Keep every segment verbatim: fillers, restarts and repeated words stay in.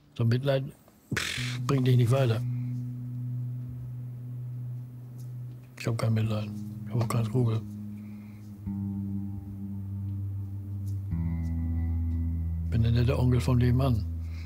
So Mitleid pff, bringt dich nicht weiter. Ich habe kein Mitleid. Ich habe auch keinen Skrupel. Ich bin der nette Onkel von dem Mann.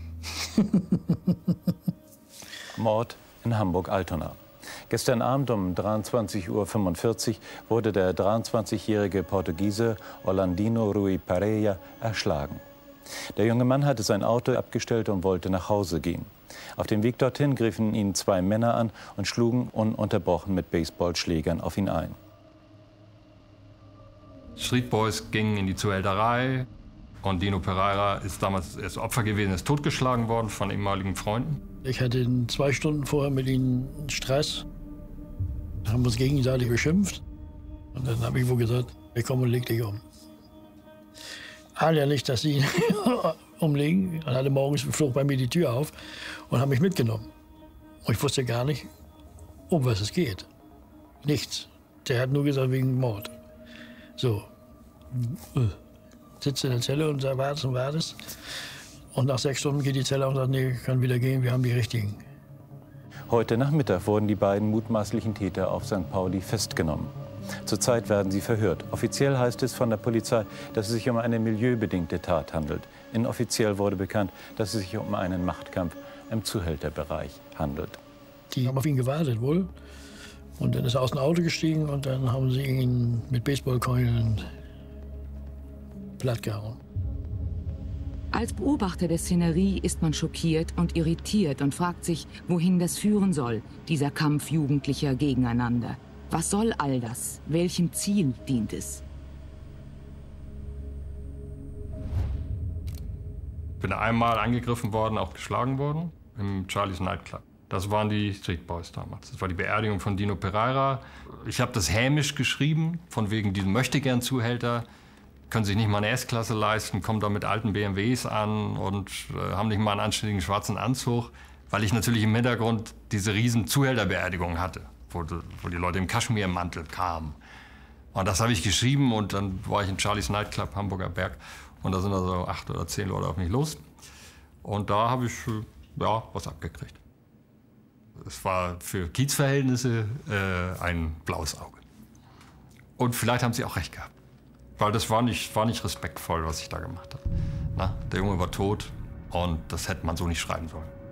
Mord in Hamburg-Altona. Gestern Abend um dreiundzwanzig Uhr fünfundvierzig wurde der dreiundzwanzigjährige Portugiese Orlandino Rui Pereira erschlagen. Der junge Mann hatte sein Auto abgestellt und wollte nach Hause gehen. Auf dem Weg dorthin griffen ihn zwei Männer an und schlugen ununterbrochen mit Baseballschlägern auf ihn ein. Street Boys gingen in die Zuhälterei und Dino Pereira ist damals erst Opfer gewesen, ist totgeschlagen worden von ehemaligen Freunden. Ich hatte zwei Stunden vorher mit ihnen Stress, haben uns gegenseitig beschimpft und dann habe ich wohl gesagt, ich komme und leg dich um. Ahne ja nicht, dass sie ihn umlegen. Dann hatte morgens flog bei mir die Tür auf und haben mich mitgenommen. Und ich wusste gar nicht, um was es geht. Nichts. Der hat nur gesagt, wegen Mord. So. Sitzt in der Zelle und sagt, wartest und wartest. Und nach sechs Stunden geht die Zelle und sagt, nee, ich kann wieder gehen, wir haben die Richtigen. Heute Nachmittag wurden die beiden mutmaßlichen Täter auf Sankt Pauli festgenommen. Zurzeit werden sie verhört. Offiziell heißt es von der Polizei, dass es sich um eine milieubedingte Tat handelt. Inoffiziell wurde bekannt, dass es sich um einen Machtkampf im Zuhälterbereich handelt. Die haben auf ihn gewartet wohl. Und dann ist er aus dem Auto gestiegen und dann haben sie ihn mit Baseballkeulen plattgehauen. Als Beobachter der Szenerie ist man schockiert und irritiert und fragt sich, wohin das führen soll, dieser Kampf Jugendlicher gegeneinander. Was soll all das? Welchem Ziel dient es? Ich bin einmal angegriffen worden, auch geschlagen worden, im Charlie's Nightclub. Das waren die Street Boys damals. Das war die Beerdigung von Dino Pereira. Ich habe das hämisch geschrieben, von wegen diesem Möchtegern-Zuhälter. Können sich nicht mal eine S-Klasse leisten, kommen da mit alten B M Ws an und äh, haben nicht mal einen anständigen schwarzen Anzug. Weil ich natürlich im Hintergrund diese riesen Zuhälterbeerdigung hatte, wo, wo die Leute im Kaschmirmantel kamen. Und das habe ich geschrieben und dann war ich in Charlie's Nightclub, Hamburger Berg. Und da sind also acht oder zehn Leute auf mich los. Und da habe ich ja, was abgekriegt. Es war für Kiezverhältnisse äh, ein blaues Auge. Und vielleicht haben sie auch recht gehabt. Weil das war nicht, war nicht respektvoll, was ich da gemacht habe. Na, der Junge war tot und das hätte man so nicht schreiben sollen.